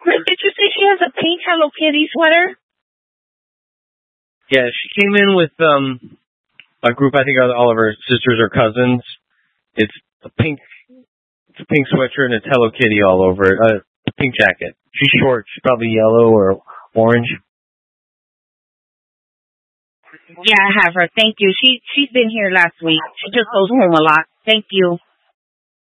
Did you say she has a pink Hello Kitty sweater? Yeah, she came in with a group. I think all of her sisters or cousins. It's a pink sweatshirt and it's Hello Kitty all over it. A pink jacket. She's short. She's probably yellow or orange. Yeah, I have her. Thank you. She's been here last week. She just goes home a lot. Thank you.